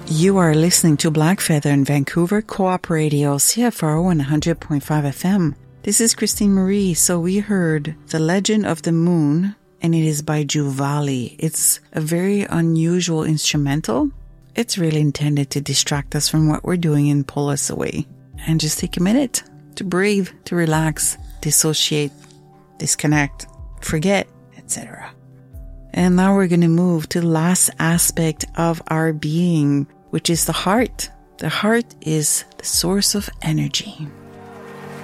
You are listening to Black Feather in Vancouver Co-op Radio, CFRO 100.5 FM. This is Christine Marie. So we heard The Legend of the Moon, and it is by Juvali. It's a very unusual instrumental. It's really intended to distract us from what we're doing and pull us away. And just take a minute to breathe, to relax, dissociate, disconnect, forget, etc. And now we're going to move to the last aspect of our being, which is the heart. The heart is the source of energy.